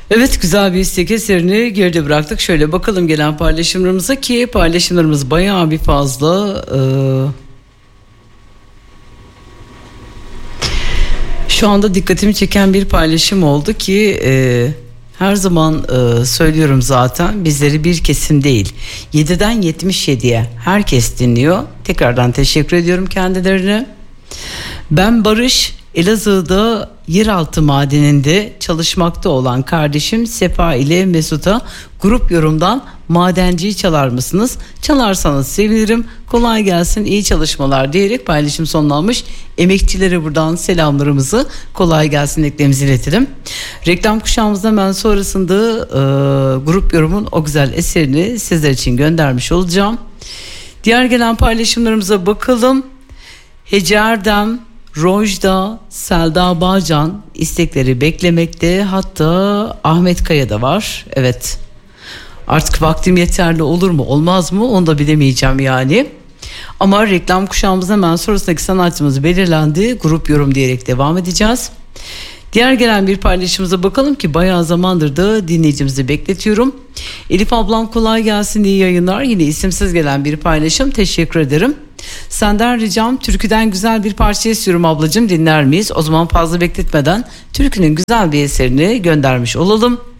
Evet, güzel bir istek eserini geride bıraktık. Şöyle bakalım gelen paylaşımlarımıza, ki paylaşımlarımız bayağı bir fazla. Şu anda dikkatimi çeken bir paylaşım oldu ki her zaman söylüyorum zaten, bizleri bir kesim değil 7'den 77'ye herkes dinliyor. Tekrardan teşekkür ediyorum kendilerine. Ben Barış, Elazığ'da yeraltı madeninde çalışmakta olan kardeşim Sefa ile Mesut'a grup yorumdan madenciyi çalar mısınız? Çalarsanız sevinirim. Kolay gelsin, iyi çalışmalar diyerek paylaşım sonlanmış. Emekçilere buradan selamlarımızı, kolay gelsin dileklerimizi iletelim. Reklam kuşağımızda hemen sonrasında grup yorumun o güzel eserini sizler için göndermiş olacağım. Diğer gelen paylaşımlarımıza bakalım. Hece Erdem, Rojda, Selda Bağcan istekleri beklemekte. Hatta Ahmet Kaya da var. Evet. Artık vaktim yeterli olur mu olmaz mı onu da bilemeyeceğim yani. Ama reklam kuşağımızda hemen sonrasındaki sanatçımız belirlendi. Grup yorum diyerek devam edeceğiz. Diğer gelen bir paylaşımımıza bakalım ki bayağı zamandır da dinleyicimizi bekletiyorum. Elif ablam kolay gelsin, iyi yayınlar. Yine isimsiz gelen bir paylaşım, teşekkür ederim. Senden ricam türküden güzel bir parça istiyorum ablacığım, dinler miyiz? O zaman fazla bekletmeden türkünün güzel bir eserini göndermiş olalım.